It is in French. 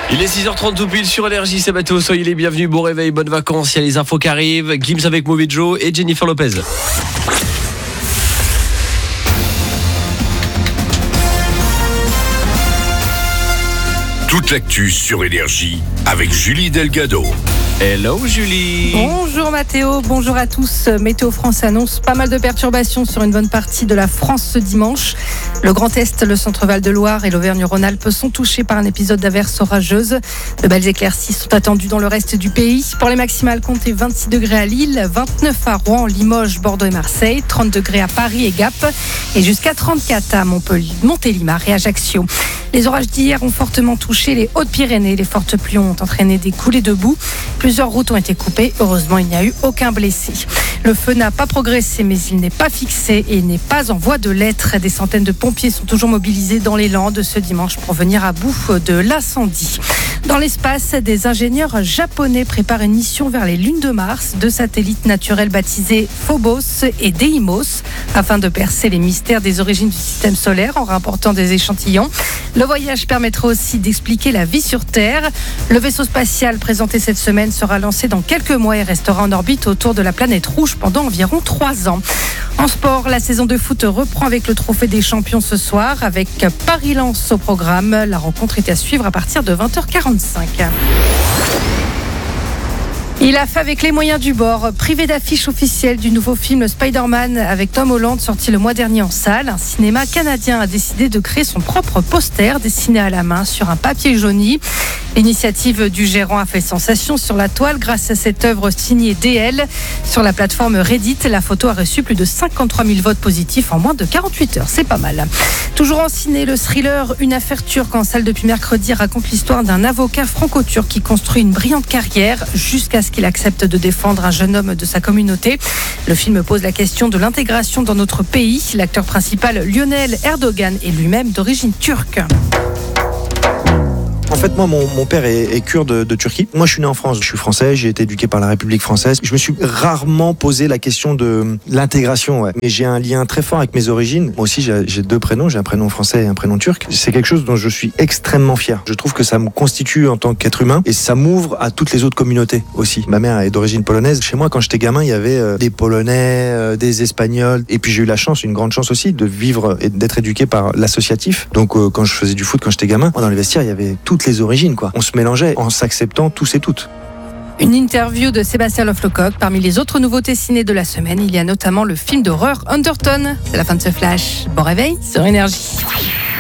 Il est 6h30 tout pile sur Énergie, c'est Mathéo, soyez les bienvenus, bon réveil, bonnes vacances, il y a les infos qui arrivent, Gims avec Mauvais Joe et Jennifer Lopez. Toute l'actu sur Énergie avec Julie Delgado. Hello Julie. Bonjour Mathéo, bonjour à tous. Météo France annonce pas mal de perturbations sur une bonne partie de la France ce dimanche. Le Grand Est, le centre Val-de-Loire et l'Auvergne-Rhône-Alpes sont touchés par un épisode d'averses orageuses. De belles éclaircies sont attendues dans le reste du pays. Pour les maximales, comptez 26 degrés à Lille, 29 à Rouen, Limoges, Bordeaux et Marseille, 30 degrés à Paris et Gap et jusqu'à 34 à Montpellier, Montélimar et Ajaccio. Les orages d'hier ont fortement touché les Hautes-Pyrénées. Les fortes pluies ont entraîné des coulées de boue. Plusieurs routes ont été coupées. Heureusement, il n'y a eu aucun blessé. Le feu n'a pas progressé, mais il n'est pas fixé et n'est pas en voie de l'être. Des centaines de pompiers sont toujours mobilisés dans les Landes ce dimanche pour venir à bout de l'incendie. Dans l'espace, des ingénieurs japonais préparent une mission vers les lunes de Mars. 2 satellites naturels baptisés Phobos et Deimos afin de percer les mystères des origines du système solaire en rapportant des échantillons. Le voyage permettra aussi d'expliquer la vie sur Terre. Le vaisseau spatial présenté cette semaine sera lancé dans quelques mois et restera en orbite autour de la planète rouge pendant environ 3 ans. En sport, la saison de foot reprend avec le Trophée des Champions ce soir avec Paris-Lens au programme. La rencontre est à suivre à partir de 20h45. Il a fait avec les moyens du bord. Privé d'affiche officielle du nouveau film Spider-Man avec Tom Holland sorti le mois dernier en salle, un cinéma canadien a décidé de créer son propre poster dessiné à la main sur un papier jauni. L'initiative du gérant a fait sensation sur la toile grâce à cette œuvre signée DL. Sur la plateforme Reddit, la photo a reçu plus de 53 000 votes positifs en moins de 48 heures. C'est pas mal. Toujours en ciné, le thriller Une affaire turque en salle depuis mercredi raconte l'histoire d'un avocat franco-turc qui construit une brillante carrière jusqu'à ce qu'il accepte de défendre un jeune homme de sa communauté. Le film pose la question de l'intégration dans notre pays. L'acteur principal Lionel Erdogan est lui-même d'origine turque. En fait, moi, mon père est kurde de Turquie. Moi, je suis né en France. Je suis français, j'ai été éduqué par la République française. Je me suis rarement posé la question de l'intégration. Ouais. Mais j'ai un lien très fort avec mes origines. Moi aussi, j'ai 2 prénoms. J'ai un prénom français et un prénom turc. C'est quelque chose dont je suis extrêmement fier. Je trouve que ça me constitue en tant qu'être humain et ça m'ouvre à toutes les autres communautés aussi. Ma mère est d'origine polonaise. Chez moi, quand j'étais gamin, il y avait des Polonais, des Espagnols. Et puis, j'ai eu la chance, une grande chance aussi, de vivre et d'être éduqué par l'associatif. Donc, quand je faisais du foot, quand j'étais gamin, dans les vestiaires, il y avait toutes les origines, quoi. On se mélangeait en s'acceptant tous et toutes. Une interview de Sébastien Loeflecoq. Parmi les autres nouveautés ciné de la semaine, il y a notamment le film d'horreur Undertone. C'est la fin de ce flash. Bon réveil sur Énergie.